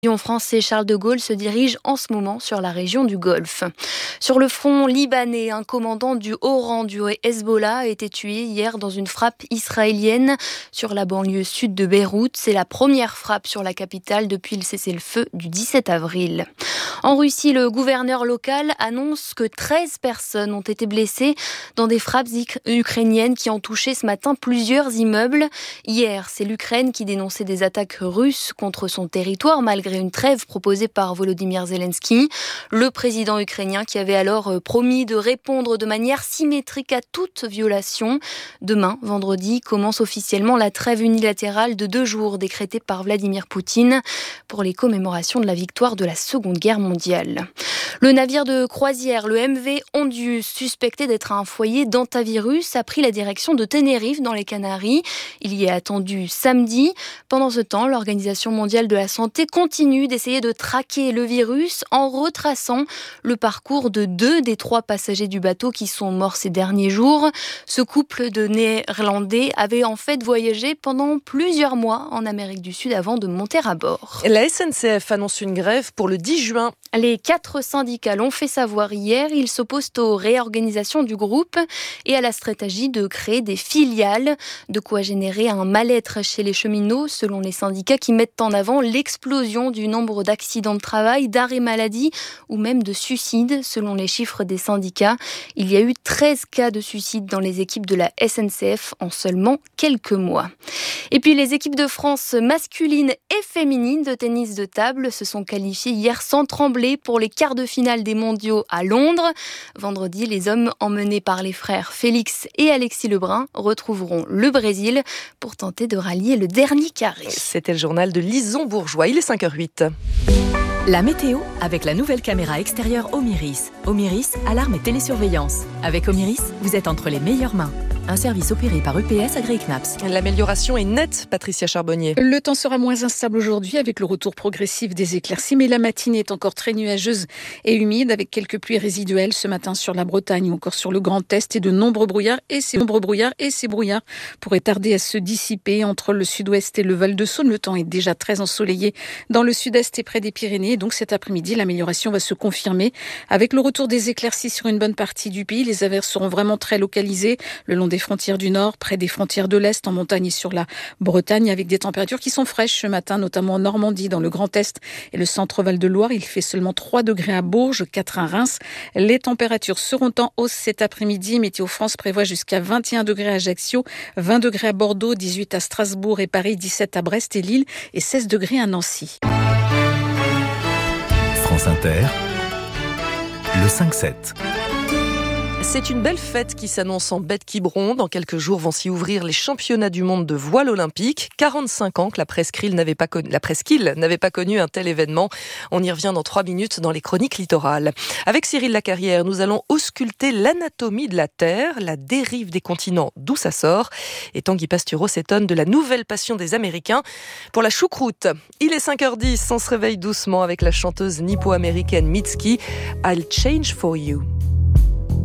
L'avion français Charles de Gaulle se dirige en ce moment sur la région du Golfe. Sur le front libanais, un commandant du haut rang du Hezbollah a été tué hier dans une frappe israélienne sur la banlieue sud de Beyrouth. C'est la première frappe sur la capitale depuis le cessez-le-feu du 17 avril. En Russie, le gouverneur local annonce que 13 personnes ont été blessées dans des frappes ukrainiennes qui ont touché ce matin plusieurs immeubles. Hier, c'est l'Ukraine qui dénonçait des attaques russes contre son territoire malgré une trêve proposée par Volodymyr Zelensky. Le président ukrainien qui avait alors promis de répondre de manière symétrique à toute violation. Demain, vendredi, commence officiellement la trêve unilatérale de 2 jours décrétée par Vladimir Poutine pour les commémorations de la victoire de la Seconde Guerre mondiale. Le navire de croisière, le MV Ondius, suspecté d'être un foyer d'hantavirus, a pris la direction de Tenerife dans les Canaries. Il y est attendu samedi. Pendant ce temps, l'Organisation mondiale de la santé continue d'essayer de traquer le virus en retraçant le parcours de 2 des 3 passagers du bateau qui sont morts ces derniers jours. Ce couple de Néerlandais avait en fait voyagé pendant plusieurs mois en Amérique du Sud avant de monter à bord. La SNCF annonce une grève pour le 10 juin. Les 4 syndicats l'ont fait savoir hier. Ils s'opposent aux réorganisations du groupe et à la stratégie de créer des filiales. De quoi générer un mal-être chez les cheminots, selon les syndicats qui mettent en avant l'explosion du nombre d'accidents de travail, d'arrêts maladie ou même de suicides. Selon les chiffres des syndicats, il y a eu 13 cas de suicide dans les équipes de la SNCF en seulement quelques mois. Et puis les équipes de France masculines et féminines de tennis de table se sont qualifiées hier sans trembler pour les quarts de finale des mondiaux à Londres. Vendredi, les hommes emmenés par les frères Félix et Alexis Lebrun retrouveront le Brésil pour tenter de rallier le dernier carré. C'était le journal de Lison Bourgeois. Il est 5h08. La météo avec la nouvelle caméra extérieure Omiris. Omiris, alarme et télésurveillance. Avec Omiris, vous êtes entre les meilleures mains. Un service opéré par EPS Agri-Knaps. L'amélioration est nette, Patricia Charbonnier. Le temps sera moins instable aujourd'hui avec le retour progressif des éclaircies, mais la matinée est encore très nuageuse et humide avec quelques pluies résiduelles ce matin sur la Bretagne ou encore sur le Grand Est et de nombreux brouillards. Et ces brouillards pourraient tarder à se dissiper entre le sud-ouest et le Val-de-Saône. Le temps est déjà très ensoleillé dans le sud-est et près des Pyrénées. Donc cet après-midi, l'amélioration va se confirmer avec le retour des éclaircies sur une bonne partie du pays. Les averses seront vraiment très localisées le long des frontières du nord, près des frontières de l'est, en montagne et sur la Bretagne, avec des températures qui sont fraîches ce matin, notamment en Normandie, dans le Grand Est et le centre Val-de-Loire. Il fait seulement 3 degrés à Bourges, 4 à Reims. Les températures seront en hausse cet après-midi. Météo France prévoit jusqu'à 21 degrés à Ajaccio, 20 degrés à Bordeaux, 18 à Strasbourg et Paris, 17 à Brest et Lille et 16 degrés à Nancy. France Inter, le 5-7. C'est une belle fête qui s'annonce en Bête-Quiberon. Dans quelques jours vont s'y ouvrir les championnats du monde de voile olympique. 45 ans que la presqu'île n'avait pas connu un tel événement. On y revient dans 3 minutes dans les chroniques littorales. Avec Cyril Lacarrière, nous allons ausculter l'anatomie de la Terre, la dérive des continents, d'où ça sort. Et Tanguy Pastureau s'étonne de la nouvelle passion des Américains pour la choucroute. Il est 5h10, on se réveille doucement avec la chanteuse nippo-américaine Mitski. I'll change for you.